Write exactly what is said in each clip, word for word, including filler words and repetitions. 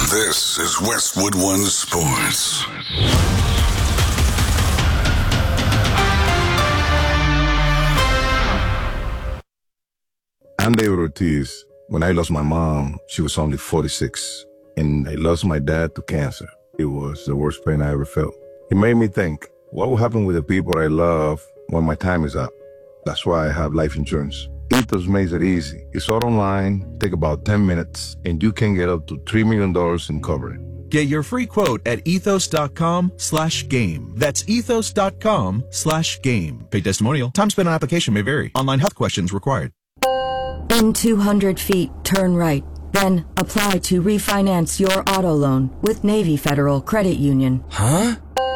This is Westwood One Sports. I'm David Ortiz. When I lost my mom, she was only forty-six, and I lost my dad to cancer. It was the worst pain I ever felt. It made me think, what will happen with the people I love when my time is up? That's why I have life insurance. Ethos makes it easy. It's all online, take about ten minutes, and you can get up to three million dollars in coverage. Get your free quote at ethos.com slash game. That's ethos.com slash game. Paid testimonial. Time spent on application may vary. Online health questions required. In two hundred feet, turn right. Then apply to refinance your auto loan with Navy Federal Credit Union. Huh?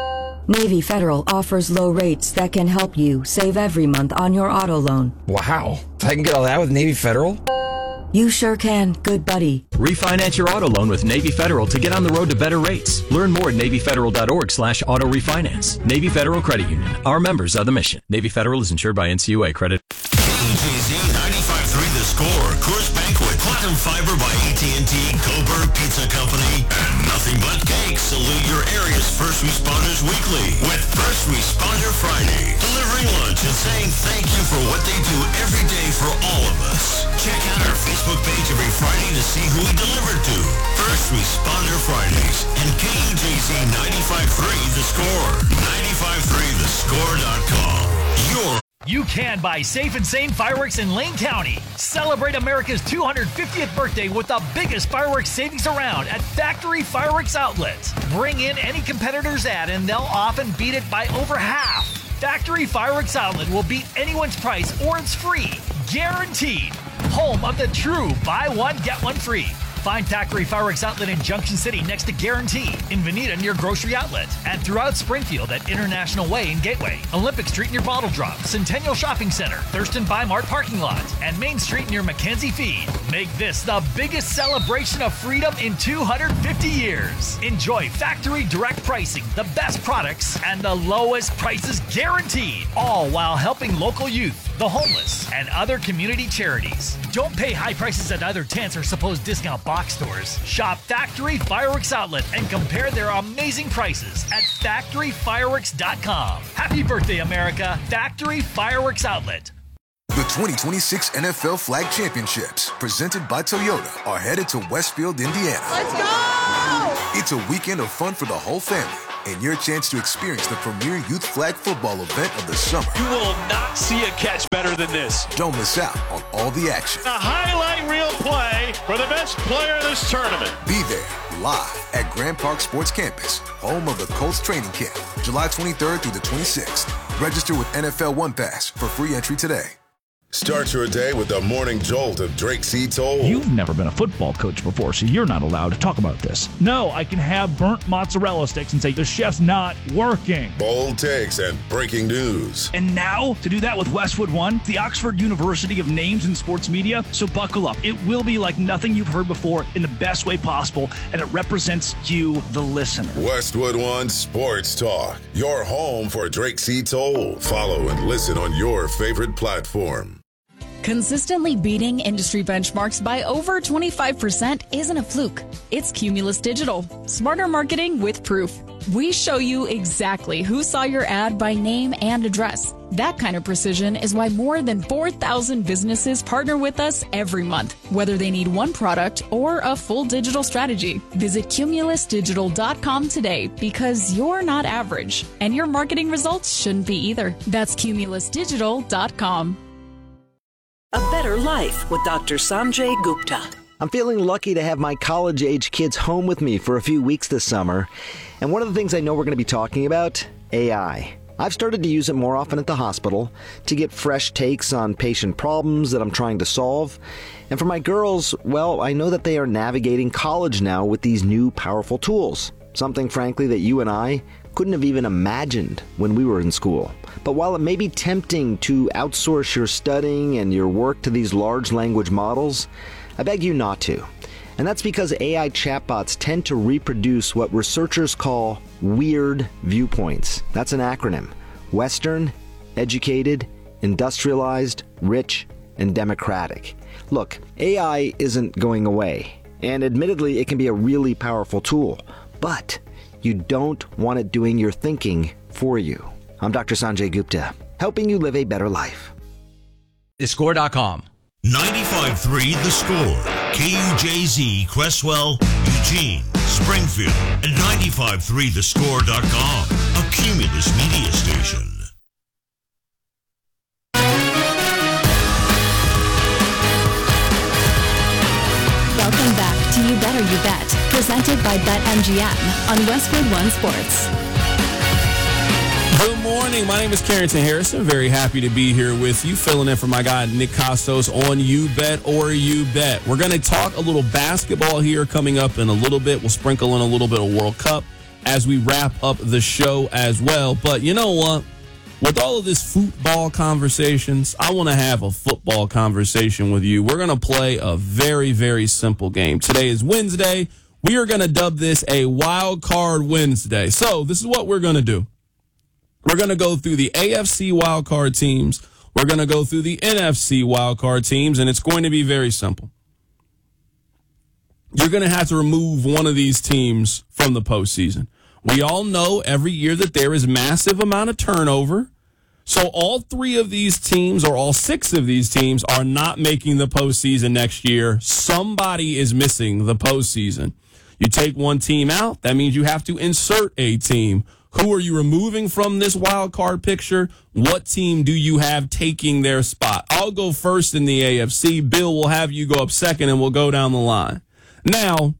Navy Federal offers low rates that can help you save every month on your auto loan. Wow. I can get all that with Navy Federal? You sure can, good buddy. Refinance your auto loan with Navy Federal to get on the road to better rates. Learn more at NavyFederal.org slash auto refinance. Navy Federal Credit Union. Our members are the mission. Navy Federal is insured by N C U A Credit. K J Z ninety-five point three The Score, Coors Banquet, Platinum Fiber by A T and T, Coburg Pizza Company, and Nothing But Cake salute your area's first responders weekly with First Responder Friday. Delivering lunch and saying thank you for what they do every day for all of us. Check out our Facebook page every Friday to see who we delivered to. First Responder Fridays and K J Z ninety-five point three The Score, ninety-five point three the score dot com. Your You can buy Safe and Sane fireworks in Lane County. Celebrate America's two hundred fiftieth birthday with the biggest fireworks savings around at Factory Fireworks Outlets. Bring in any competitor's ad and they'll often beat it by over half. Factory Fireworks Outlet will beat anyone's price or it's free. Guaranteed. Home of the true buy one, get one free. Find Factory Fireworks Outlet in Junction City next to Guarantee, in Veneta near Grocery Outlet, and throughout Springfield at International Way and Gateway, Olympic Street near Bottle Drop, Centennial Shopping Center, Thurston By-Mart parking lot, and Main Street near Mackenzie Feed. Make this the biggest celebration of freedom in two hundred fifty years. Enjoy factory direct pricing, the best products, and the lowest prices guaranteed, all while helping local youth, the homeless, and other community charities. Don't pay high prices at other tents or supposed discount box stores. Shop Factory Fireworks Outlet and compare their amazing prices at factory fireworks dot com. Happy birthday, America. Factory Fireworks Outlet. The twenty twenty-six N F L Flag Championships, presented by Toyota, are headed to Westfield, Indiana. Let's go! It's a weekend of fun for the whole family, and your chance to experience the premier youth flag football event of the summer. You will not see a catch better than this. Don't miss out on all the action. A highlight reel play for the best player in this tournament. Be there, live at Grand Park Sports Campus, home of the Colts training camp, July twenty-third through the twenty-sixth. Register with N F L One Pass for free entry today. Start your day with the morning jolt of Drake C. Toll. You've never been a football coach before, so you're not allowed to talk about this. No, I can have burnt mozzarella sticks and say the chef's not working. Bold takes and breaking news. And now, to do that with Westwood One, the Oxford University of names in sports media, so buckle up. It will be like nothing you've heard before in the best way possible, and it represents you, the listener. Westwood One Sports Talk, your home for Drake C. Toll. Follow and listen on your favorite platform. Consistently beating industry benchmarks by over twenty-five percent isn't a fluke. It's Cumulus Digital. Smarter marketing with proof. We show you exactly who saw your ad by name and address. That kind of precision is why more than four thousand businesses partner with us every month, whether they need one product or a full digital strategy. Visit cumulus digital dot com today because you're not average, and your marketing results shouldn't be either. That's cumulus digital dot com. A better life with Doctor Sanjay Gupta. I'm feeling lucky to have my college-age kids home with me for a few weeks this summer. And one of the things I know we're going to be talking about, A I. I've started to use it more often at the hospital to get fresh takes on patient problems that I'm trying to solve. And for my girls, well, I know that they are navigating college now with these new powerful tools. Something, frankly, that you and I couldn't have even imagined when we were in school. But while it may be tempting to outsource your studying and your work to these large language models, I beg you not to. And that's because A I chatbots tend to reproduce what researchers call weird viewpoints. That's an acronym. Western, educated, industrialized, rich, and democratic. Look, A I isn't going away. And admittedly, it can be a really powerful tool. But you don't want it doing your thinking for you. I'm Doctor Sanjay Gupta, helping you live a better life. the score dot com. ninety-five point three The Score. K U J Z, Cresswell, Eugene, Springfield, and ninety-five point three the score dot com. A Cumulus media station. Welcome back to You Better You Bet, presented by BetMGM on Westwood One Sports. Good morning. My name is Carrington Harrison. Very happy to be here with you, filling in for my guy Nick Costos on You Bet or You Bet. We're going to talk a little basketball here coming up in a little bit. We'll sprinkle in a little bit of World Cup as we wrap up the show as well. But you know what? With all of this football conversations, I want to have a football conversation with you. We're going to play a very, very simple game. Today is Wednesday. We are going to dub this a Wild Card Wednesday. So this is what we're going to do. We're going to go through the A F C wildcard teams. We're going to go through the N F C wildcard teams, and it's going to be very simple. You're going to have to remove one of these teams from the postseason. We all know every year that there is massive amount of turnover. So all three of these teams, or all six of these teams, are not making the postseason next year. Somebody is missing the postseason. You take one team out, that means you have to insert a team. Who are you removing from this wild card picture? What team do you have taking their spot? I'll go first in the A F C. Bill will have you go up second, and we'll go down the line. Now,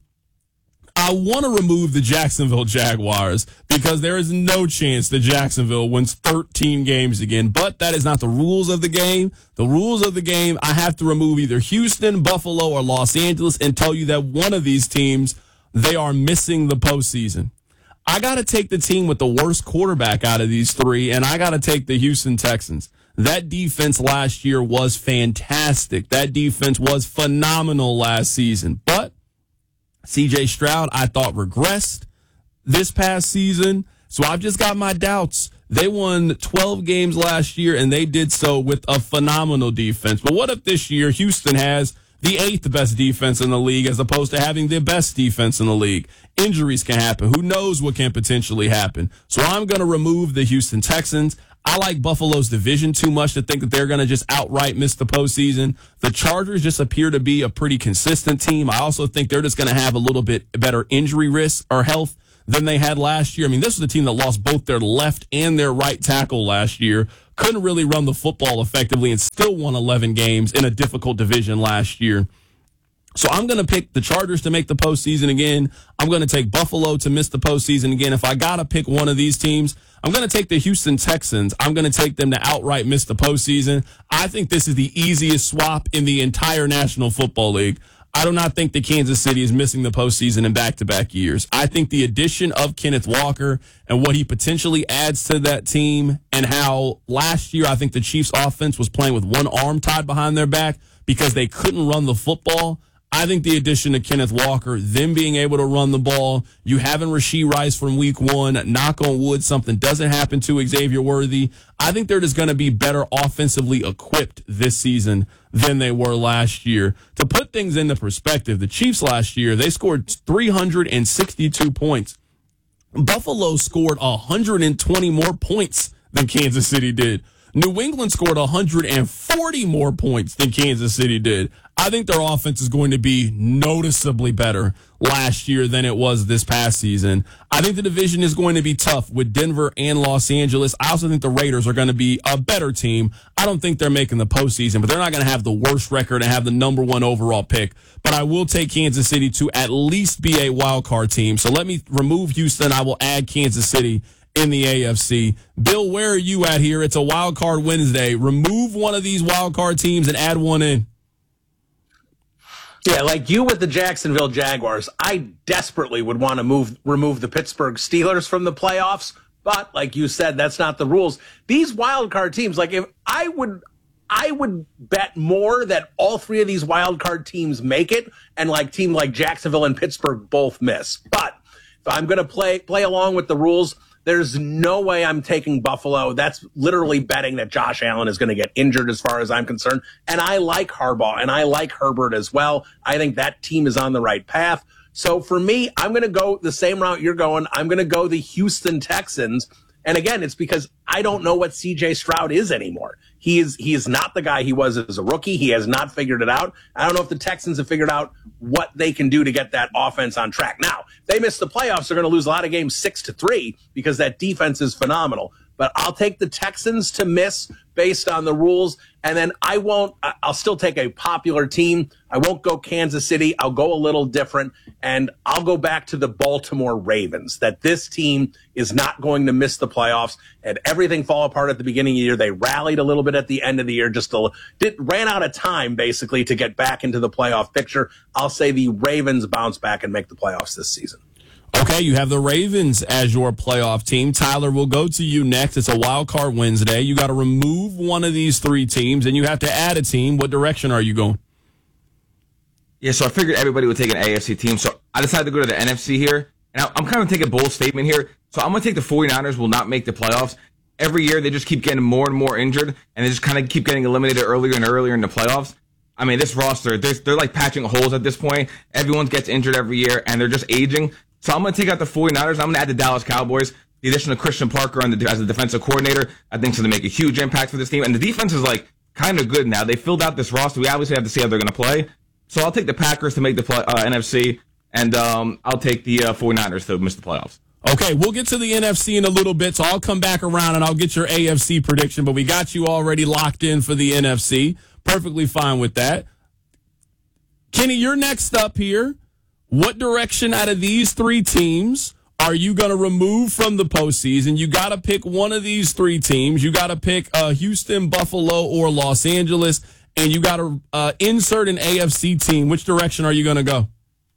I want to remove the Jacksonville Jaguars because there is no chance that Jacksonville wins thirteen games again. But that is not the rules of the game. The rules of the game, I have to remove either Houston, Buffalo, or Los Angeles and tell you that one of these teams, they are missing the postseason. I got to take the team with the worst quarterback out of these three, and I got to take the Houston Texans. That defense last year was fantastic. That defense was phenomenal last season. But C J Stroud, I thought, regressed this past season. So I've just got my doubts. They won twelve games last year, and they did so with a phenomenal defense. But what if this year Houston has the eighth best defense in the league as opposed to having the best defense in the league? Injuries can happen. Who knows what can potentially happen? So I'm going to remove the Houston Texans. I like Buffalo's division too much to think that they're going to just outright miss the postseason. The Chargers just appear to be a pretty consistent team. I also think they're just going to have a little bit better injury risk or health than they had last year. I mean, this was a team that lost both their left and their right tackle last year. Couldn't really run the football effectively and still won eleven games in a difficult division last year. So I'm going to pick the Chargers to make the postseason again. I'm going to take Buffalo to miss the postseason again. If I got to pick one of these teams, I'm going to take the Houston Texans. I'm going to take them to outright miss the postseason. I think this is the easiest swap in the entire National Football League. I do not think that Kansas City is missing the postseason in back-to-back years. I think the addition of Kenneth Walker and what he potentially adds to that team, and how last year I think the Chiefs' offense was playing with one arm tied behind their back because they couldn't run the football. I think the addition of Kenneth Walker, them being able to run the ball, you having Rashee Rice from week one, knock on wood, something doesn't happen to Xavier Worthy. I think they're just going to be better offensively equipped this season than they were last year. To put things into perspective, the Chiefs last year, they scored three hundred sixty-two points. Buffalo scored one hundred twenty more points than Kansas City did. New England scored one hundred forty more points than Kansas City did. I think their offense is going to be noticeably better last year than it was this past season. I think the division is going to be tough with Denver and Los Angeles. I also think the Raiders are going to be a better team. I don't think they're making the postseason, but they're not going to have the worst record and have the number one overall pick. But I will take Kansas City to at least be a wild card team. So let me remove Houston. I will add Kansas City in the A F C. Bill, where are you at here? It's a wild card Wednesday. Remove one of these wild card teams and add one in. Yeah, like you with the Jacksonville Jaguars, I desperately would want to move remove the Pittsburgh Steelers from the playoffs, but like you said, that's not the rules. These wild card teams, like if I would I would bet more that all three of these wild card teams make it, and like team like Jacksonville and Pittsburgh both miss. But if I'm going to play play along with the rules, There's no way I'm taking Buffalo. That's literally betting that Josh Allen is going to get injured as far as I'm concerned. And I like Harbaugh, and I like Herbert as well. I think that team is on the right path. So for me, I'm going to go the same route you're going. I'm going to go the Houston Texans. And again, it's because I don't know what C J Stroud is anymore. He is he is not the guy he was as a rookie. He has not figured it out. I don't know if the Texans have figured out what they can do to get that offense on track. Now, if they miss the playoffs, they're going to lose a lot of games six to three because that defense is phenomenal. But I'll take the Texans to miss based on the rules. And then I won't, I'll still take a popular team. I won't go Kansas City. I'll go a little different. And I'll go back to the Baltimore Ravens, that this team is not going to miss the playoffs. And everything fall apart at the beginning of the year. They rallied a little bit at the end of the year, just a, did, ran out of time basically to get back into the playoff picture. I'll say the Ravens bounce back and make the playoffs this season. Okay, you have the Ravens as your playoff team. Tyler, we'll go to you next. It's a wild card Wednesday. You got to remove one of these three teams, and you have to add a team. What direction are you going? Yeah, so I figured everybody would take an A F C team, so I decided to go to the N F C here. And I'm kind of taking a bold statement here. So I'm going to take the 49ers will not make the playoffs. Every year, they just keep getting more and more injured, and they just kind of keep getting eliminated earlier and earlier in the playoffs. I mean, this roster, they're, they're like patching holes at this point. Everyone gets injured every year, and they're just aging. So I'm going to take out the 49ers. I'm going to add the Dallas Cowboys. The addition of Christian Parker on the, as a defensive coordinator, I think, is going to make a huge impact for this team. And the defense is, like, kind of good now. They filled out this roster. We obviously have to see how they're going to play. So I'll take the Packers to make the play, uh, N F C, and um, I'll take the uh, 49ers to miss the playoffs. Okay, we'll get to the N F C in a little bit, so I'll come back around and I'll get your A F C prediction. But we got you already locked in for the N F C. Perfectly fine with that. Kenny, you're next up here. What direction out of these three teams are you going to remove from the postseason? You got to pick one of these three teams. You got to pick uh, Houston, Buffalo, or Los Angeles, and you got to uh, insert an A F C team. Which direction are you going to go?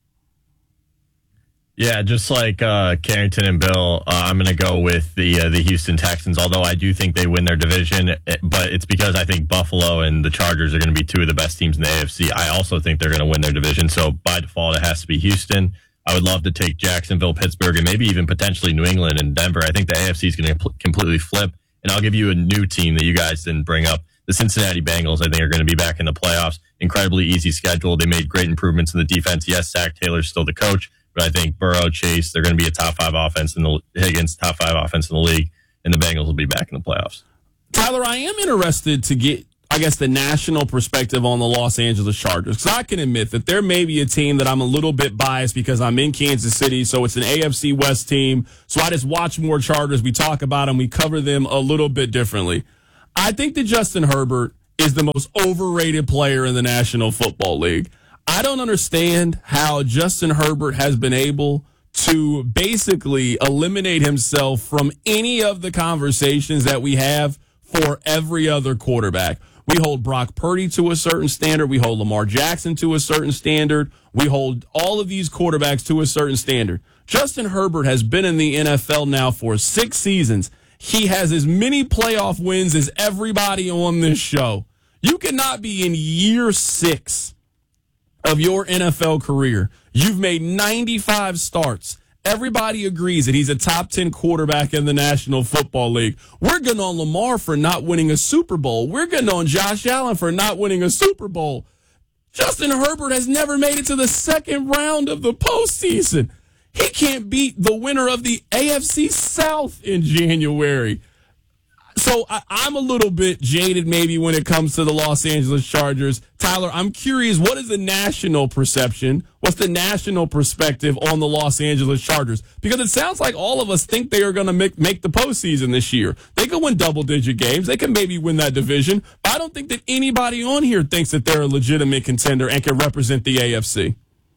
Yeah, just like uh, Carrington and Bill, uh, I'm going to go with the uh, the Houston Texans, although I do think they win their division, but it's because I think Buffalo and the Chargers are going to be two of the best teams in the A F C. I also think they're going to win their division, so by default, it has to be Houston. I would love to take Jacksonville, Pittsburgh, and maybe even potentially New England and Denver. I think the A F C is going to pl- completely flip, and I'll give you a new team that you guys didn't bring up. The Cincinnati Bengals, I think, are going to be back in the playoffs. Incredibly easy schedule. They made great improvements in the defense. Yes, Zach Taylor's still the coach, but I think Burrow, Chase, they're going to be a top five offense in the Higgins, top five offense in the league, and the Bengals will be back in the playoffs. Tyler, I am interested to get, I guess, the national perspective on the Los Angeles Chargers, because I can admit that there may be a team that I'm a little bit biased because I'm in Kansas City, so it's an A F C West team, so I just watch more Chargers. We talk about them. We cover them a little bit differently. I think that Justin Herbert is the most overrated player in the National Football League. I don't understand how Justin Herbert has been able to basically eliminate himself from any of the conversations that we have for every other quarterback. We hold Brock Purdy to a certain standard. We hold Lamar Jackson to a certain standard. We hold all of these quarterbacks to a certain standard. Justin Herbert has been in the N F L now for six seasons. He has as many playoff wins as everybody on this show. You cannot be in year six of your N F L career. You've made ninety-five starts. Everybody agrees that he's a top ten quarterback in the National Football League. We're getting on Lamar for not winning a Super Bowl. We're getting on Josh Allen for not winning a Super Bowl. Justin Herbert has never made it to the second round of the postseason. He can't beat the winner of the A F C South in January. So I, I'm a little bit jaded maybe when it comes to the Los Angeles Chargers. Tyler, I'm curious, what is the national perception? What's the national perspective on the Los Angeles Chargers? Because it sounds like all of us think they are going to make, make the postseason this year. They can win double-digit games. They can maybe win that division. But I don't think that anybody on here thinks that they're a legitimate contender and can represent the A F C.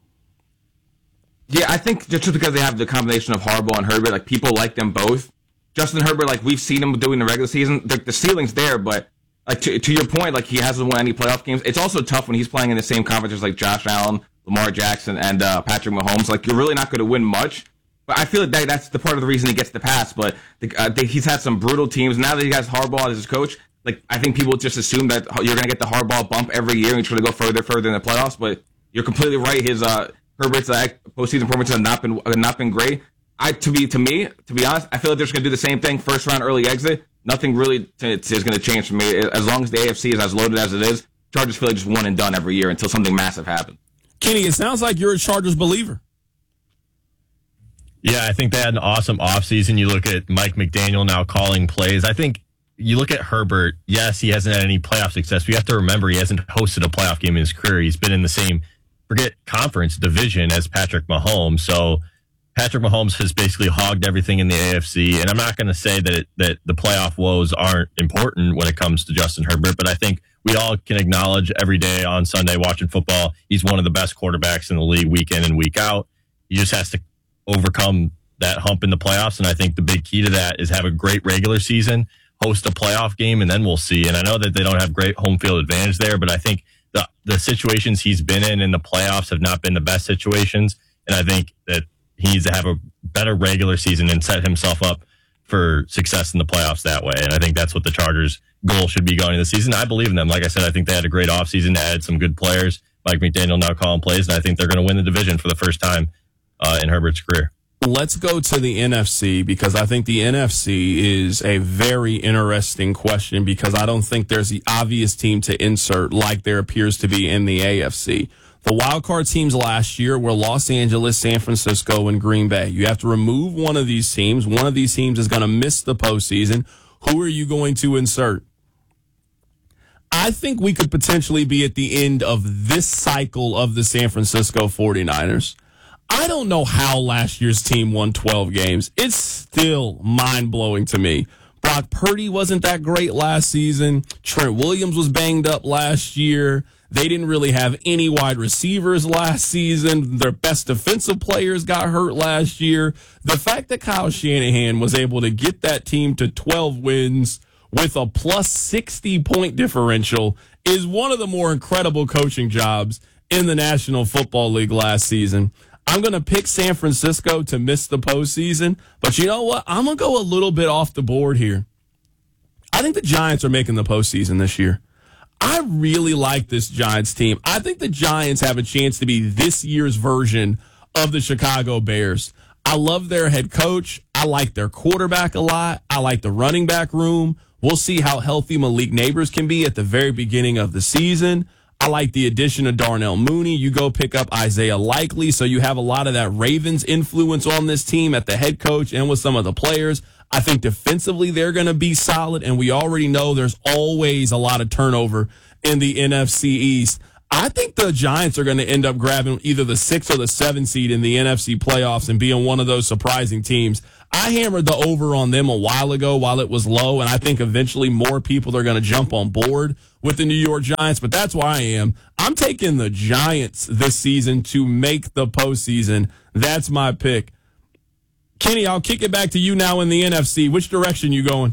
Yeah, I think just because they have the combination of Harbaugh and Herbert, like, people like them both. Justin Herbert, like, we've seen him doing the regular season. The, the ceiling's there, but, like, to, to your point, like, he hasn't won any playoff games. It's also tough when he's playing in the same conference as, like, Josh Allen, Lamar Jackson, and uh, Patrick Mahomes. Like, you're really not going to win much. But I feel like that, that's the part of the reason he gets the pass. But the, uh, the, he's had some brutal teams. Now that he has Harbaugh as his coach, like, I think people just assume that you're going to get the Harbaugh bump every year and you try to go further, further in the playoffs. But you're completely right. His uh, Herbert's uh, postseason performances have not been, have not been great. I to be to me to be honest, I feel like they're just going to do the same thing. First round, early exit. Nothing really to, is going to change for me. As long as the A F C is as loaded as it is, Chargers feel like just one and done every year until something massive happens. Kenny, it sounds like you're a Chargers believer. Yeah, I think they had an awesome offseason. You look at Mike McDaniel now calling plays. I think you look at Herbert. Yes, he hasn't had any playoff success. We have to remember he hasn't hosted a playoff game in his career. He's been in the same, forget conference, division as Patrick Mahomes. So Patrick Mahomes has basically hogged everything in the A F C. And I'm not going to say that it, that the playoff woes aren't important when it comes to Justin Herbert, but I think we all can acknowledge every day on Sunday watching football, he's one of the best quarterbacks in the league week in and week out. He just has to overcome that hump in the playoffs. And I think the big key to that is have a great regular season, host a playoff game, and then we'll see. And I know that they don't have great home field advantage there, but I think the, the situations he's been in in the playoffs have not been the best situations. And I think that he needs to have a better regular season and set himself up for success in the playoffs that way. And I think that's what the Chargers' goal should be going into the season. I believe in them. Like I said, I think they had a great offseason to add some good players. Mike McDaniel now calling plays, and I think they're going to win the division for the first time uh, in Herbert's career. Let's go to the N F C, because I think the N F C is a very interesting question, because I don't think there's the obvious team to insert like there appears to be in the A F C. The wildcard teams last year were Los Angeles, San Francisco, and Green Bay. You have to remove one of these teams. One of these teams is going to miss the postseason. Who are you going to insert? I think we could potentially be at the end of this cycle of the San Francisco forty-niners. I don't know how last year's team won twelve games. It's still mind-blowing to me. Brock Purdy wasn't that great last season. Trent Williams was banged up last year. They didn't really have any wide receivers last season. Their best defensive players got hurt last year. The fact that Kyle Shanahan was able to get that team to twelve wins with a plus sixty point differential is one of the more incredible coaching jobs in the National Football League last season. I'm going to pick San Francisco to miss the postseason, but you know what? I'm going to go a little bit off the board here. I think the Giants are making the postseason this year. I really like this Giants team. I think the Giants have a chance to be this year's version of the Chicago Bears. I love their head coach. I like their quarterback a lot. I like the running back room. We'll see how healthy Malik Neighbors can be at the very beginning of the season. I like the addition of Darnell Mooney. You go pick up Isaiah Likely, so you have a lot of that Ravens influence on this team at the head coach and with some of the players. I think defensively they're going to be solid, and we already know there's always a lot of turnover in the N F C East. I think the Giants are going to end up grabbing either the six or the seven seed in the N F C playoffs and being one of those surprising teams. I hammered the over on them a while ago while it was low, and I think eventually more people are going to jump on board with the New York Giants, but that's where I am. I'm taking the Giants this season to make the postseason. That's my pick. Kenny, I'll kick it back to you now in the N F C. Which direction you going?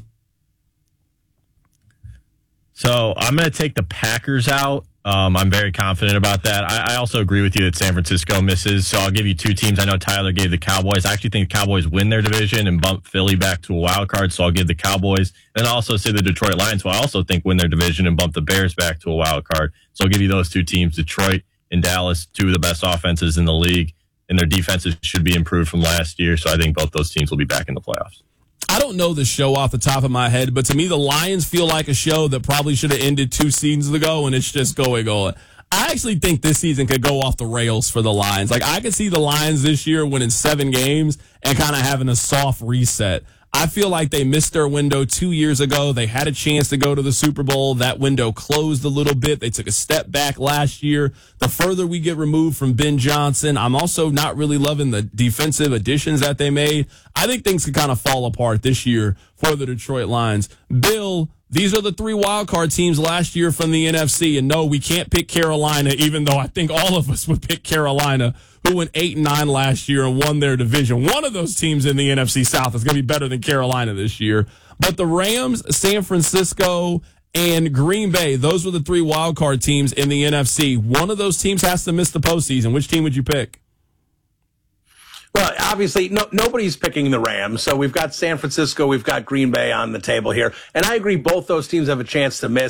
So I'm going to take the Packers out. Um, I'm very confident about that. I, I also agree with you that San Francisco misses. So I'll give you two teams. I know Tyler gave the Cowboys. I actually think the Cowboys win their division and bump Philly back to a wild card. So I'll give the Cowboys. And I'll also say the Detroit Lions, who I also think win their division and bump the Bears back to a wild card. So I'll give you those two teams, Detroit and Dallas, two of the best offenses in the league. And their defenses should be improved from last year. So I think both those teams will be back in the playoffs. I don't know the show off the top of my head, but to me, the Lions feel like a show that probably should have ended two seasons ago, and it's just going, going. I actually think this season could go off the rails for the Lions. Like, I could see the Lions this year winning seven games and kind of having a soft reset. I feel like they missed their window two years ago. They had a chance to go to the Super Bowl. That window closed a little bit. They took a step back last year. The further we get removed from Ben Johnson, I'm also not really loving the defensive additions that they made. I think things could kind of fall apart this year for the Detroit Lions. Bill, these are the three wildcard teams last year from the N F C. And no, we can't pick Carolina, even though I think all of us would pick Carolina, who went eight and nine last year and won their division. One of those teams in the N F C South is going to be better than Carolina this year. But the Rams, San Francisco, and Green Bay, those were the three wildcard teams in the N F C. One of those teams has to miss the postseason. Which team would you pick? Well, obviously, no, nobody's picking the Rams. So we've got San Francisco, we've got Green Bay on the table here. And I agree both those teams have a chance to miss.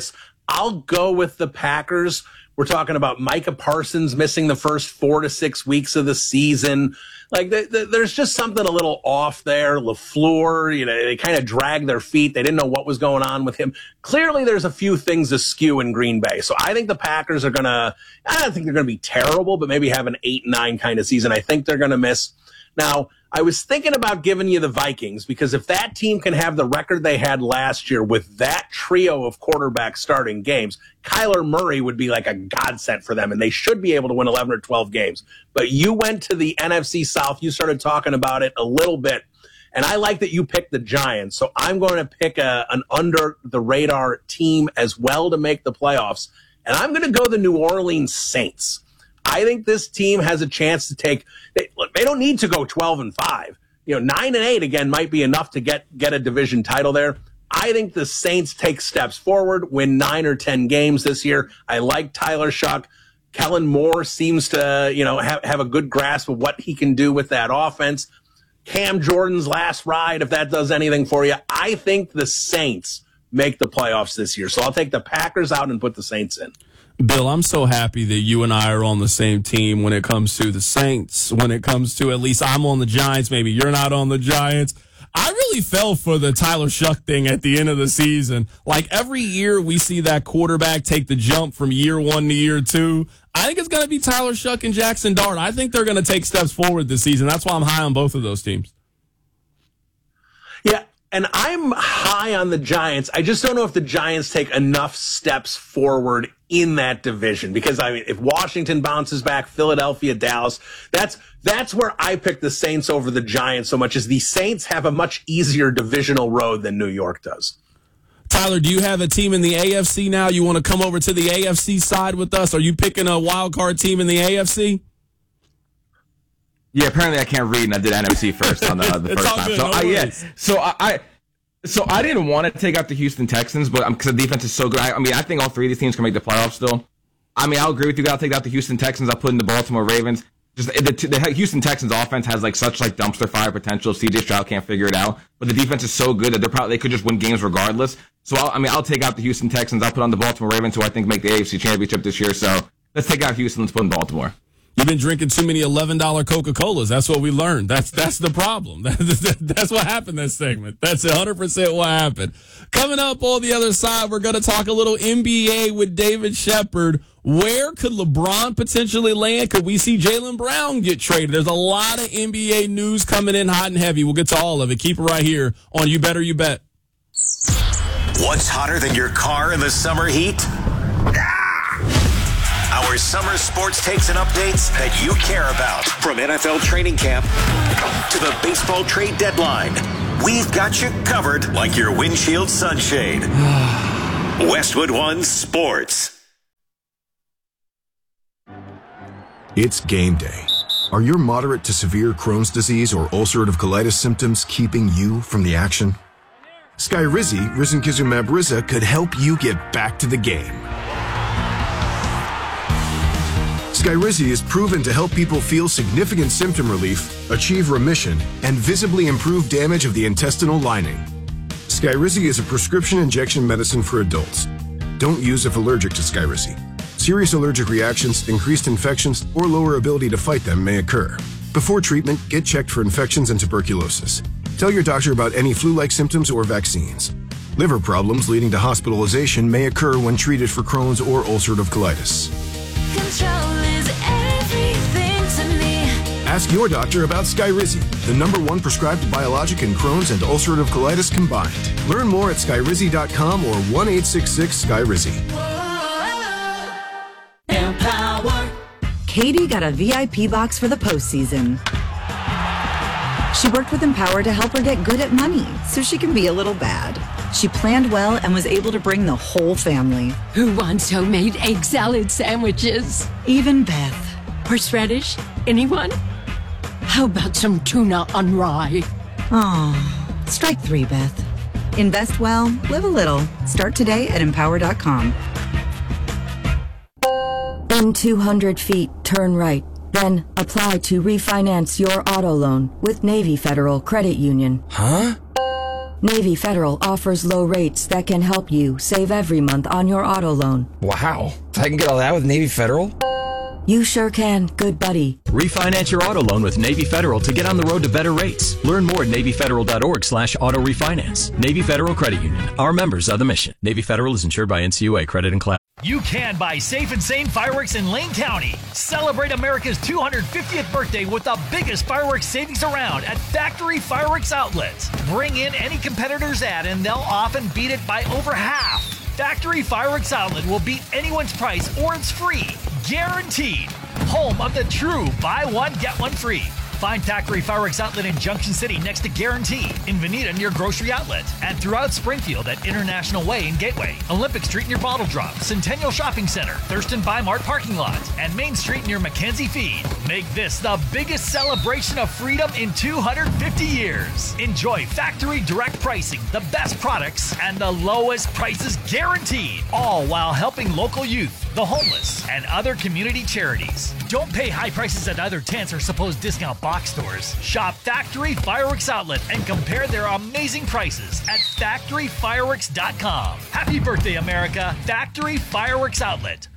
I'll go with the Packers. We're talking about Micah Parsons missing the first four to six weeks of the season. Like, the, the, there's just something a little off there. LaFleur, you know, they kind of dragged their feet. They didn't know what was going on with him. Clearly, there's a few things askew in Green Bay. So I think the Packers are going to, I don't think they're going to be terrible, but maybe have an eight and nine kind of season. I think they're going to miss. Now, I was thinking about giving you the Vikings, because if that team can have the record they had last year with that trio of quarterbacks starting games, Kyler Murray would be like a godsend for them, and they should be able to win eleven or twelve games. But you went to the N F C South. You started talking about it a little bit, and I like that you picked the Giants. So I'm going to pick a, an under-the-radar team as well to make the playoffs, and I'm going to go the New Orleans Saints. I think this team has a chance to take, they, look, they don't need to go twelve and five. You know, nine and eight again might be enough to get, get a division title there. I think the Saints take steps forward, win nine or ten games this year. I like Tyler Shuck. Kellen Moore seems to, you know, have, have a good grasp of what he can do with that offense. Cam Jordan's last ride, if that does anything for you. I think the Saints make the playoffs this year. So I'll take the Packers out and put the Saints in. Bill, I'm so happy that you and I are on the same team when it comes to the Saints, when it comes to, at least I'm on the Giants, maybe you're not on the Giants. I really fell for the Tyler Shuck thing at the end of the season. Like, every year we see that quarterback take the jump from year one to year two. I think it's going to be Tyler Shuck and Jackson Dart. I think they're going to take steps forward this season. That's why I'm high on both of those teams. Yeah. And I'm high on the Giants. I just don't know if the Giants take enough steps forward in that division, because I mean, if Washington bounces back, Philadelphia, Dallas, that's that's where I pick the Saints over the Giants so much, as the Saints have a much easier divisional road than New York does. Tyler, do you have a team in the A F C now? You want to come over to the A F C side with us? Are you picking a wild card team in the A F C? Yeah, apparently I can't read, and I did N F C first on the, the first time. Good, so no I, yeah, so I, I, so I didn't want to take out the Houston Texans, but because um, the defense is so good, I, I mean, I think all three of these teams can make the playoffs still. I mean, I'll agree with you. I'll take out the Houston Texans. I'll put in the Baltimore Ravens. Just the, the Houston Texans offense has like such like dumpster fire potential. C J Stroud can't figure it out, but the defense is so good that they're probably they could just win games regardless. So I'll, I mean, I'll take out the Houston Texans. I'll put on the Baltimore Ravens, who I think make the A F C Championship this year. So let's take out Houston. Let's put in Baltimore. You've been drinking too many eleven dollar Coca-Colas. That's what we learned. That's that's the problem. That's what happened this segment. That's one hundred percent what happened. Coming up on the other side, we're going to talk a little N B A with David Shepard. Where could LeBron potentially land? Could we see Jaylen Brown get traded? There's a lot of N B A news coming in hot and heavy. We'll get to all of it. Keep it right here on You Better You Bet. What's hotter than your car in the summer heat? Our summer sports takes and updates that you care about. From N F L training camp to the baseball trade deadline, we've got you covered like your windshield sunshade. Westwood One Sports. It's game day. Are your moderate to severe Crohn's disease or ulcerative colitis symptoms keeping you from the action? Skyrizi, risankizumab Riza, could help you get back to the game. Skyrizi is proven to help people feel significant symptom relief, achieve remission, and visibly improve damage of the intestinal lining. Skyrizi is a prescription injection medicine for adults. Don't use if allergic to Skyrizi. Serious allergic reactions, increased infections, or lower ability to fight them may occur. Before treatment, get checked for infections and tuberculosis. Tell your doctor about any flu-like symptoms or vaccines. Liver problems leading to hospitalization may occur when treated for Crohn's or ulcerative colitis. Control is everything to me. Ask your doctor about Skyrizi, the number one prescribed biologic in Crohn's and ulcerative colitis combined. Learn more at skyrizi dot com or one eight six six Skyrizi. Empower. Katie got a V I P box for the postseason. She worked with Empower to help her get good at money so she can be a little bad. She planned well and was able to bring the whole family. Who wants homemade egg salad sandwiches? Even Beth. Horseradish? Anyone? How about some tuna on rye? Oh, strike three, Beth. Invest well, live a little. Start today at empower dot com. In two hundred feet, turn right. Then apply to refinance your auto loan with Navy Federal Credit Union. Huh? Navy Federal offers low rates that can help you save every month on your auto loan. Wow. I can get all that with Navy Federal? You sure can, good buddy. Refinance your auto loan with Navy Federal to get on the road to better rates. Learn more at NavyFederal.org slash auto refinance. Navy Federal Credit Union. Our members are the mission. Navy Federal is insured by N C U A Credit and Class. You can buy Safe and Sane fireworks in Lane County. Celebrate America's two hundred fiftieth birthday with the biggest fireworks savings around at Factory Fireworks Outlets. Bring in any competitor's ad and they'll often beat it by over half. Factory Fireworks Outlet will beat anyone's price or it's free. Guaranteed. Home of the true buy one, get one free. Find Factory Fireworks Outlet in Junction City next to Guarantee, in Veneta near Grocery Outlet, and throughout Springfield at International Way and Gateway, Olympic Street near Bottle Drop, Centennial Shopping Center, Thurston By Mart parking lot, and Main Street near Mackenzie Feed. Make this the biggest celebration of freedom in two hundred fifty years. Enjoy factory direct pricing, the best products, and the lowest prices guaranteed, all while helping local youth, the homeless, and other community charities. Don't pay high prices at other tents or supposed discount box stores. Shop Factory Fireworks Outlet and compare their amazing prices at factory fireworks dot com. Happy birthday, America. Factory Fireworks Outlet.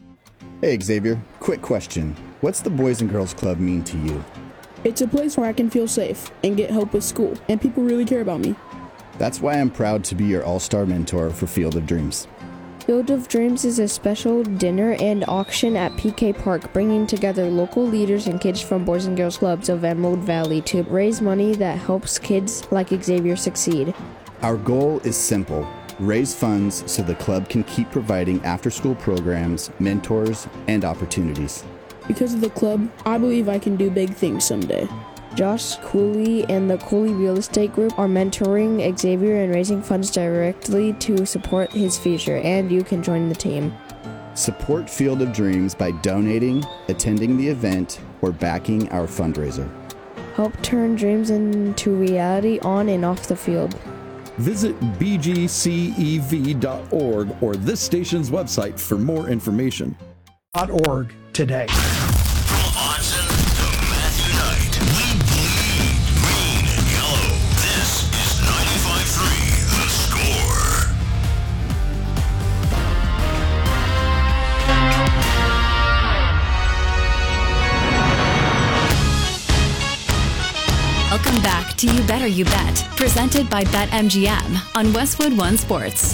Hey, Xavier. Quick question. What's the Boys and Girls Club mean to you? It's a place where I can feel safe and get help with school, and people really care about me. That's why I'm proud to be your all-star mentor for Field of Dreams. Field of Dreams is a special dinner and auction at P K Park, bringing together local leaders and kids from Boys and Girls Clubs of Emerald Valley to raise money that helps kids like Xavier succeed. Our goal is simple. Raise funds so the club can keep providing after-school programs, mentors, and opportunities. Because of the club, I believe I can do big things someday. Josh Cooley and the Cooley Real Estate Group are mentoring Xavier and raising funds directly to support his future, and you can join the team. Support Field of Dreams by donating, attending the event, or backing our fundraiser. Help turn dreams into reality on and off the field. Visit b g c e v dot org or this station's website for more information. .org today. Welcome back to You Better You Bet, presented by BetMGM on Westwood One Sports.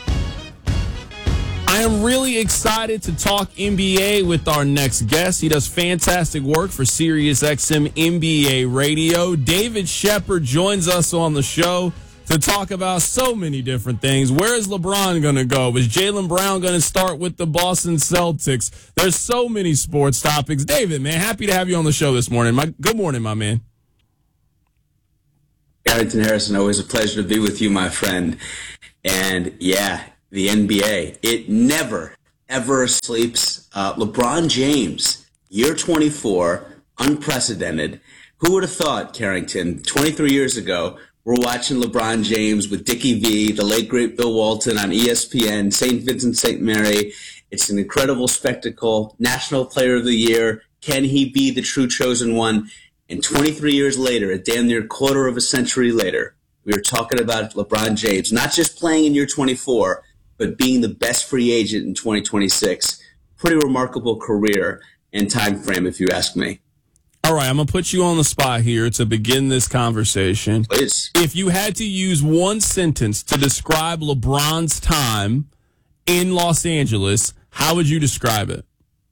I am really excited to talk N B A with our next guest. He does fantastic work for SiriusXM N B A Radio. David Shepard joins us on the show to talk about so many different things. Where is LeBron going to go? Is Jaylen Brown going to start with the Boston Celtics? There's so many sports topics. David, man, happy to have you on the show this morning. My, good morning, my man. Carrington Harrison, always a pleasure to be with you, my friend. And yeah, the N B A, it never, ever sleeps. Uh, LeBron James, year twenty-four, unprecedented. Who would have thought, Carrington, twenty-three years ago, we're watching LeBron James with Dickie V, the late great Bill Walton on E S P N, Saint Vincent, Saint Mary. It's an incredible spectacle. National Player of the Year. Can he be the true chosen one? And twenty-three years later, a damn near quarter of a century later, we are talking about LeBron James, not just playing in year twenty-four, but being the best free agent in twenty twenty-six. Pretty remarkable career and time frame, if you ask me. All right, I'm going to put you on the spot here to begin this conversation. Please. If you had to use one sentence to describe LeBron's time in Los Angeles, how would you describe it?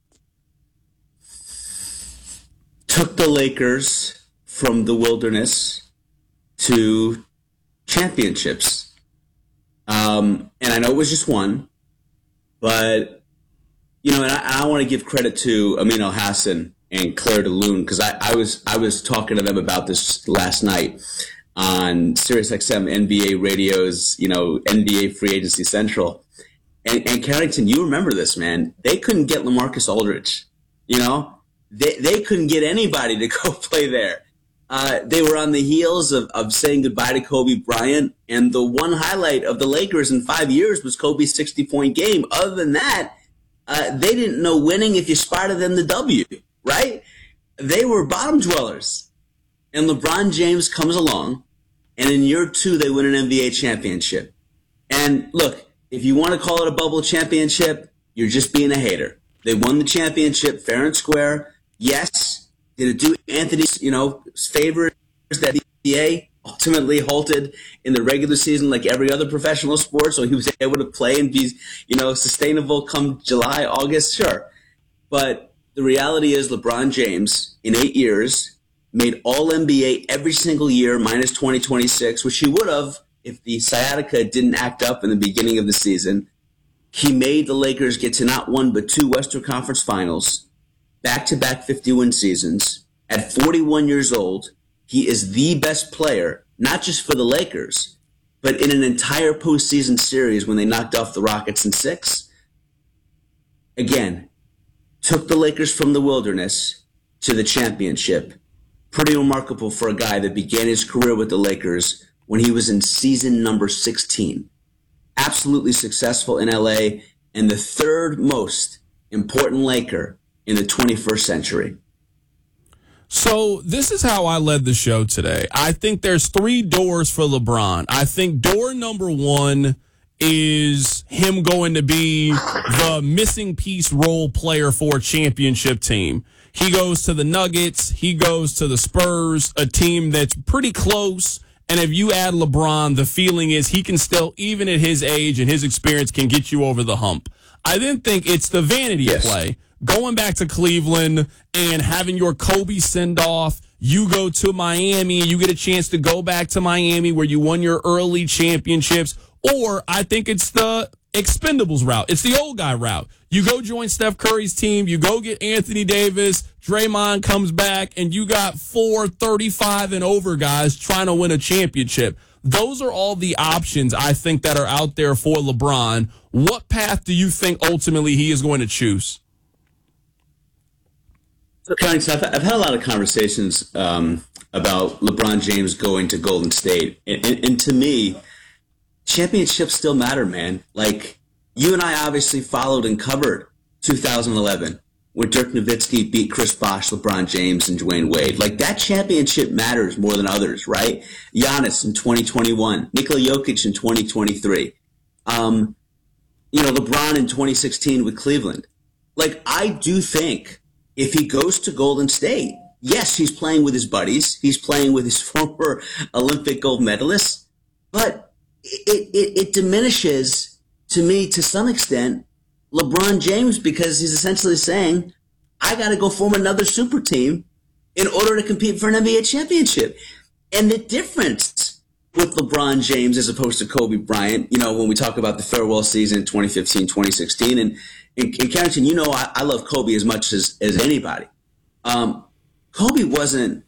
Took the Lakers from the wilderness to championships. Um, and I know it was just one, but, you know, and I, I want to give credit to Amin El-Hassan and Claire DeLune, because I, I was I was talking to them about this last night on SiriusXM N B A Radio's, you know, N B A Free Agency Central. And, and Carrington, you remember this, man. They couldn't get LaMarcus Aldridge, you know? They they couldn't get anybody to go play there. Uh, they were on the heels of, of saying goodbye to Kobe Bryant, and the one highlight of the Lakers in five years was Kobe's sixty-point game. Other than that, uh, they didn't know winning if you spotted them the W, right? They were bottom dwellers. And LeBron James comes along and in year two, they win an N B A championship. And look, if you want to call it a bubble championship, you're just being a hater. They won the championship fair and square. Yes. Did it do Anthony's, you know, favors that the N B A ultimately halted in the regular season like every other professional sport, so he was able to play and be, you know, sustainable come July, August? Sure. But the reality is LeBron James, in eight years, made all N B A every single year minus twenty twenty-six, which he would have if the sciatica didn't act up in the beginning of the season. He made the Lakers get to not one but two Western Conference Finals, back-to-back fifty-win seasons. At forty-one years old, he is the best player, not just for the Lakers, but in an entire postseason series when they knocked off the Rockets in six. Again, took the Lakers from the wilderness to the championship. Pretty remarkable for a guy that began his career with the Lakers when he was in season number sixteen. Absolutely successful in L A and the third most important Laker in the twenty-first century. So this is how I led the show today. I think there's three doors for LeBron. I think door number one is him going to be the missing piece role player for a championship team. He goes to the Nuggets. He goes to the Spurs, a team that's pretty close. And if you add LeBron, the feeling is he can still, even at his age and his experience, can get you over the hump. I then think it's the vanity yes. play. Going back to Cleveland and having your Kobe send-off, you go to Miami and you get a chance to go back to Miami where you won your early championships. Or I think it's the Expendables route. It's the old guy route. You go join Steph Curry's team. You go get Anthony Davis. Draymond comes back, and you got four thirty-five and over guys trying to win a championship. Those are all the options I think that are out there for LeBron. What path do you think ultimately he is going to choose? So, Carrington, I've, I've had a lot of conversations um, about LeBron James going to Golden State. And, and, and to me, championships still matter, man. Like, you and I obviously followed and covered two thousand eleven when Dirk Nowitzki beat Chris Bosh, LeBron James, and Dwayne Wade. Like, that championship matters more than others, right? Giannis in twenty twenty-one, Nikola Jokic in twenty twenty-three, um, you know, LeBron in twenty sixteen with Cleveland. Like, I do think if he goes to Golden State, yes, he's playing with his buddies. He's playing with his former Olympic gold medalists. But it, it, it diminishes, to me, to some extent, LeBron James, because he's essentially saying, I got to go form another super team in order to compete for an N B A championship. And the difference with LeBron James as opposed to Kobe Bryant, you know, when we talk about the farewell season, twenty fifteen, twenty sixteen, and, and, and Carrington, you know, I, I love Kobe as much as, as anybody. Um, Kobe wasn't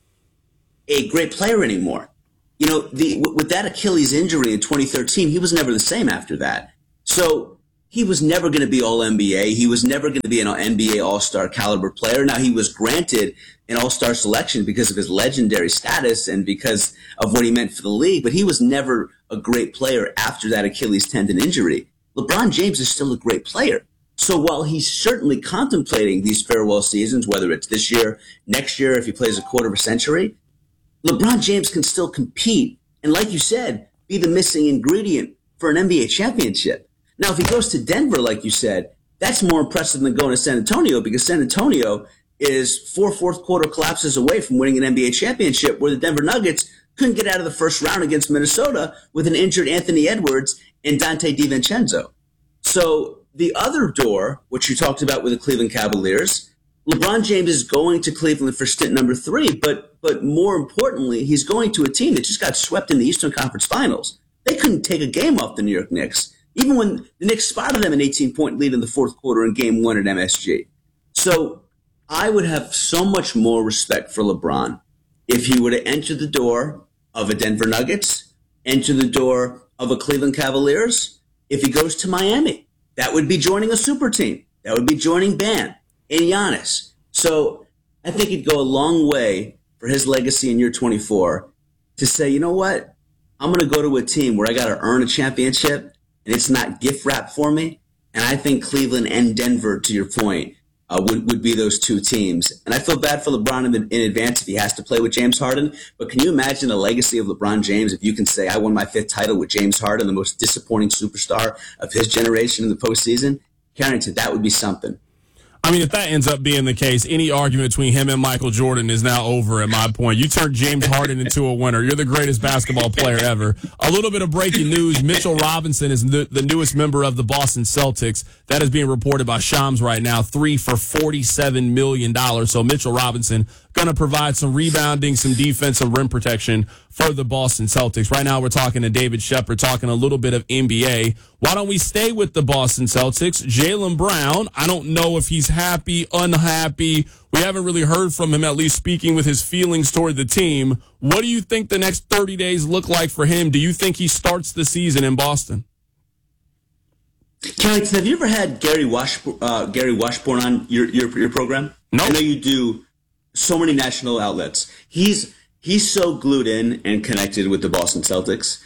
a great player anymore. You know, the, with that Achilles injury in twenty thirteen, he was never the same after that. So he was never going to be all N B A. He was never going to be an N B A all-star caliber player. Now, he was granted an all-star selection because of his legendary status and because of what he meant for the league, but he was never a great player after that Achilles tendon injury. LeBron James is still a great player. So while he's certainly contemplating these farewell seasons, whether it's this year, next year, if he plays a quarter of a century, LeBron James can still compete and, like you said, be the missing ingredient for an N B A championship. Now, if he goes to Denver, like you said, that's more impressive than going to San Antonio, because San Antonio is four fourth quarter collapses away from winning an N B A championship, where the Denver Nuggets couldn't get out of the first round against Minnesota with an injured Anthony Edwards and Dante DiVincenzo. So the other door, which you talked about with the Cleveland Cavaliers, LeBron James is going to Cleveland for stint number three, but but more importantly, he's going to a team that just got swept in the Eastern Conference Finals. They couldn't take a game off the New York Knicks, even when the Knicks spotted them an eighteen-point lead in the fourth quarter in game one at M S G. So I would have so much more respect for LeBron if he were to enter the door of a Denver Nuggets, enter the door of a Cleveland Cavaliers. If he goes to Miami, that would be joining a super team. That would be joining Bam and Giannis. So I think it'd go a long way for his legacy in year twenty-four to say, you know what? I'm going to go to a team where I got to earn a championship, and it's not gift wrap for me. And I think Cleveland and Denver, to your point, uh, would, would be those two teams. And I feel bad for LeBron in, in advance if he has to play with James Harden. But can you imagine the legacy of LeBron James if you can say, I won my fifth title with James Harden, the most disappointing superstar of his generation in the postseason? Carrington, that would be something. I mean, if that ends up being the case, any argument between him and Michael Jordan is now over at my point. You turned James Harden into a winner. You're the greatest basketball player ever. A little bit of breaking news. Mitchell Robinson is the, the newest member of the Boston Celtics. That is being reported by Shams right now. Three for forty-seven million dollars. So Mitchell Robinson going to provide some rebounding, some defense, some rim protection for the Boston Celtics. Right now we're talking to David Shepard, talking a little bit of N B A. Why don't we stay with the Boston Celtics? Jaylen Brown, I don't know if he's happy, unhappy. We haven't really heard from him, at least speaking with his feelings toward the team. What do you think the next thirty days look like for him? Do you think he starts the season in Boston? Carrington, have you ever had Gary Washburn, uh, Gary Washburn on your, your, your program? No. I know you do so many national outlets. He's he's so glued in and connected with the Boston Celtics.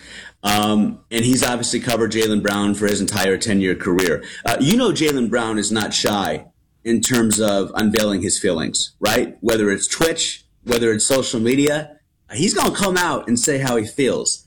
Um, and he's obviously covered Jaylen Brown for his entire ten-year career. Uh, you know Jaylen Brown is not shy in terms of unveiling his feelings, right? Whether it's Twitch, whether it's social media, he's going to come out and say how he feels.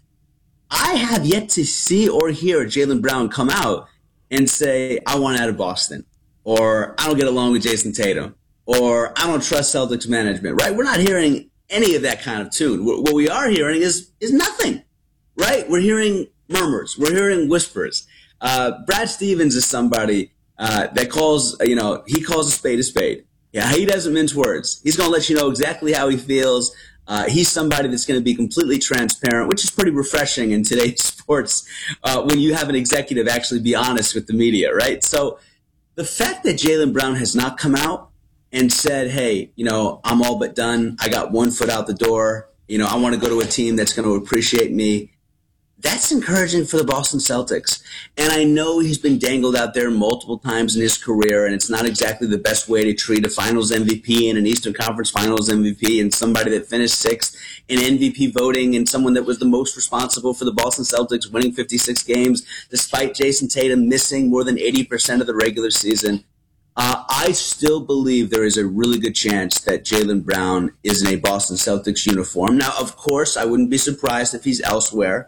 I have yet to see or hear Jaylen Brown come out and say, I want out of Boston, or I don't get along with Jason Tatum, or I don't trust Celtics management, right? We're not hearing any of that kind of tune. What we are hearing is is nothing, right? We're hearing murmurs. We're hearing whispers. Uh, Brad Stevens is somebody uh, that calls, you know, he calls a spade a spade. Yeah, he doesn't mince words. He's going to let you know exactly how he feels. Uh, he's somebody that's going to be completely transparent, which is pretty refreshing in today's sports uh, when you have an executive actually be honest with the media, right? So the fact that Jaylen Brown has not come out and said, hey, you know, I'm all but done. I got one foot out the door. You know, I want to go to a team that's going to appreciate me. That's encouraging for the Boston Celtics. And I know he's been dangled out there multiple times in his career, and it's not exactly the best way to treat a Finals M V P and an Eastern Conference Finals M V P and somebody that finished sixth in M V P voting and someone that was the most responsible for the Boston Celtics winning fifty-six games despite Jason Tatum missing more than eighty percent of the regular season. Uh, I still believe there is a really good chance that Jaylen Brown is in a Boston Celtics uniform. Now, of course, I wouldn't be surprised if he's elsewhere.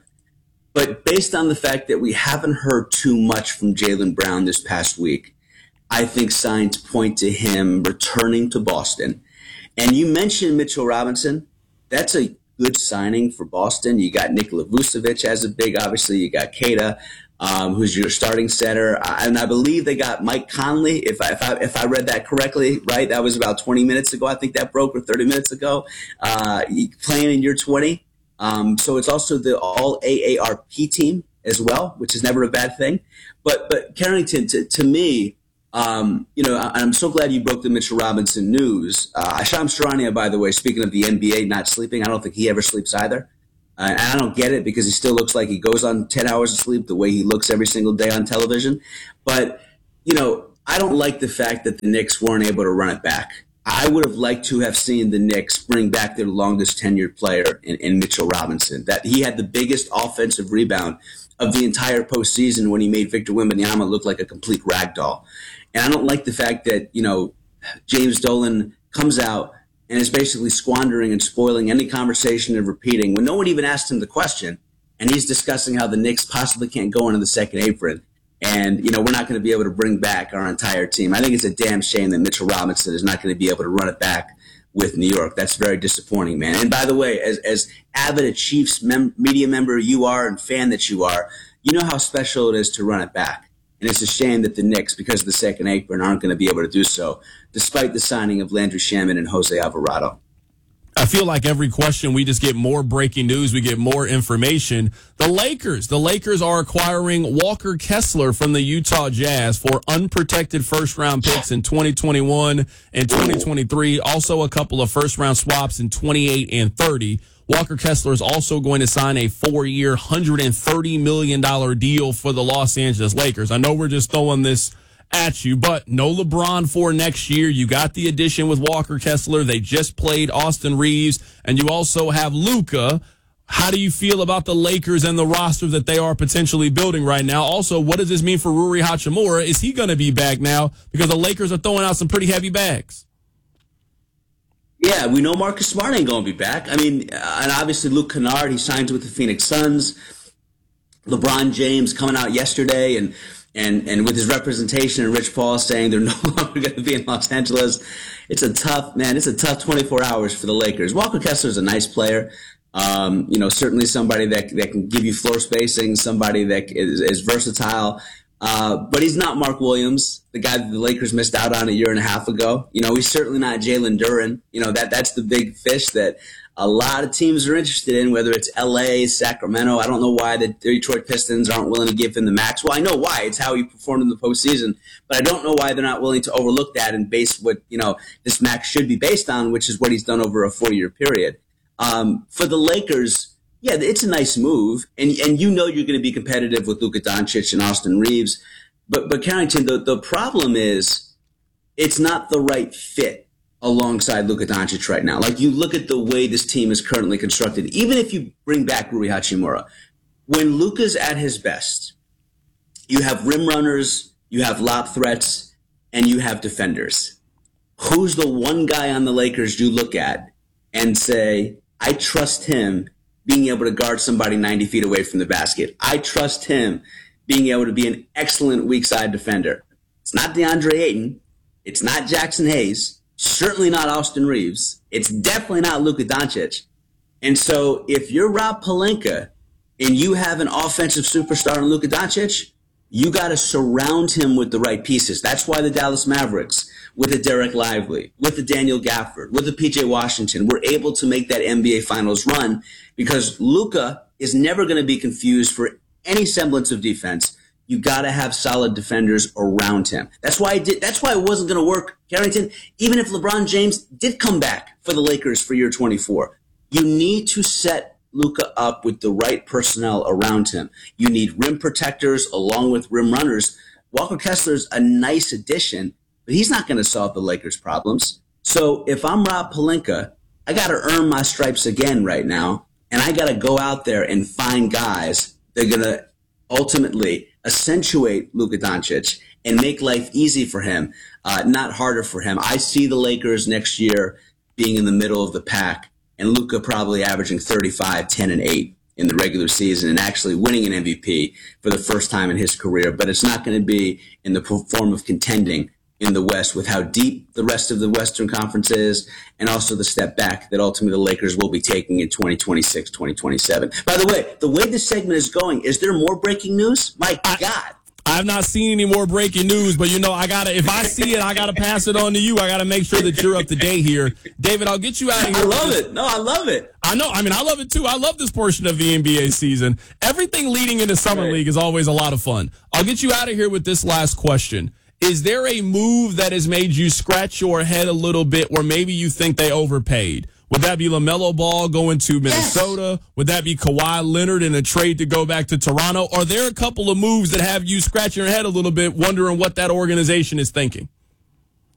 But based on the fact that we haven't heard too much from Jaylen Brown this past week, I think signs point to him returning to Boston. And you mentioned Mitchell Robinson. That's a good signing for Boston. You got Nikola Vucevic as a big, obviously. You got Keita, um, who's your starting center. And I believe they got Mike Conley, if I, if I, if I read that correctly, right? That was about twenty minutes ago. I think that broke, or thirty minutes ago, uh, playing in year twenty. Um, so it's also the all A A R P team as well, which is never a bad thing. But but Carrington, to, to me, um, you know, I, I'm so glad you broke the Mitchell Robinson news. Uh, Shams Charania, by the way, speaking of the N B A not sleeping, I don't think he ever sleeps either. Uh, and I don't get it because he still looks like he goes on ten hours of sleep the way he looks every single day on television. But, you know, I don't like the fact that the Knicks weren't able to run it back. I would have liked to have seen the Knicks bring back their longest tenured player in, in Mitchell Robinson. That he had the biggest offensive rebound of the entire postseason when he made Victor Wembanyama look like a complete ragdoll. And I don't like the fact that, you know, James Dolan comes out and is basically squandering and spoiling any conversation and repeating when no one even asked him the question. And he's discussing how the Knicks possibly can't go into the second apron. And, you know, we're not going to be able to bring back our entire team. I think it's a damn shame that Mitchell Robinson is not going to be able to run it back with New York. That's very disappointing, man. And by the way, as, as avid a Chiefs mem- media member you are and fan that you are, you know how special it is to run it back. And it's a shame that the Knicks, because of the second apron, aren't going to be able to do so, despite the signing of Landry Shamet and Jose Alvarado. I feel like every question we just get more breaking news. We get more information. The Lakers. The Lakers are acquiring Walker Kessler from the Utah Jazz for unprotected first-round picks in twenty twenty-one and twenty twenty-three. Also a couple of first-round swaps in twenty-eight and thirty. Walker Kessler is also going to sign a four-year, one hundred thirty million dollars deal for the Los Angeles Lakers. I know we're just throwing this at you, but no LeBron for next year. You got the addition with Walker Kessler. They just played Austin Reeves, and you also have Luka. How do you feel about the Lakers and the roster that they are potentially building right now? Also, what does this mean for Rui Hachimura? Is he going to be back now? Because the Lakers are throwing out some pretty heavy bags. Yeah, we know Marcus Smart ain't going to be back. I mean, uh, and obviously Luke Kennard, he signs with the Phoenix Suns. LeBron James coming out yesterday and and and with his representation and Rich Paul saying they're no longer going to be in Los Angeles. It's a tough, man, it's a tough twenty-four hours for the Lakers. Walker Kessler is a nice player. Um, you know, certainly somebody that that can give you floor spacing, somebody that is, is versatile. Uh, but he's not Mark Williams, the guy that the Lakers missed out on a year and a half ago. You know, he's certainly not Jalen Duren. You know, that that's the big fish that a lot of teams are interested in, whether it's L A, Sacramento. I don't know why the Detroit Pistons aren't willing to give him the max. Well, I know why. It's how he performed in the postseason. But I don't know why they're not willing to overlook that and base what, you know, this max should be based on, which is what he's done over a four-year period. Um, for the Lakers, yeah, it's a nice move. And and you know you're going to be competitive with Luka Doncic and Austin Reeves. But, but Carrington, the, the problem is it's not the right fit alongside Luka Doncic right now. Like, you look at the way this team is currently constructed, even if you bring back Rui Hachimura, when Luka's at his best, you have rim runners, you have lob threats, and you have defenders. Who's the one guy on the Lakers you look at and say, I trust him being able to guard somebody ninety feet away from the basket. I trust him being able to be an excellent weak side defender. It's not DeAndre Ayton. It's not Jackson Hayes. Certainly not Austin Reeves. It's definitely not Luka Doncic. And so if you're Rob Pelinka and you have an offensive superstar in Luka Doncic, you got to surround him with the right pieces. That's why the Dallas Mavericks, with the Derek Lively, with the Daniel Gafford, with the P J Washington, were able to make that N B A Finals run because Luka is never going to be confused for any semblance of defense. You got to have solid defenders around him. That's why I did. That's why it wasn't going to work, Carrington. Even if LeBron James did come back for the Lakers for year twenty-four, you need to set Luka up with the right personnel around him. You need rim protectors along with rim runners. Walker Kessler's a nice addition, but he's not going to solve the Lakers' problems. So if I'm Rob Pelinka, I got to earn my stripes again right now, and I got to go out there and find guys that are going to ultimately accentuate Luka Doncic and make life easy for him, uh, not harder for him. I see the Lakers next year being in the middle of the pack, and Luka probably averaging thirty-five, ten, and eight in the regular season and actually winning an M V P for the first time in his career. But it's not going to be in the form of contending in the West with how deep the rest of the Western Conference is and also the step back that ultimately the Lakers will be taking in twenty twenty-six, twenty twenty-seven. By the way, the way this segment is going, is there more breaking news? My God. I've not seen any more breaking news, but you know, I gotta, if I see it, I gotta pass it on to you. I gotta make sure that you're up to date here. David, I'll get you out of here. I love it. No, I love it. I know. I mean, I love it too. I love this portion of the N B A season. Everything leading into Summer right. League is always a lot of fun. I'll get you out of here with this last question. Is there a move that has made you scratch your head a little bit where maybe you think they overpaid? Would that be LaMelo Ball going to Minnesota? Yes. Would that be Kawhi Leonard in a trade to go back to Toronto? Are there a couple of moves that have you scratching your head a little bit wondering what that organization is thinking?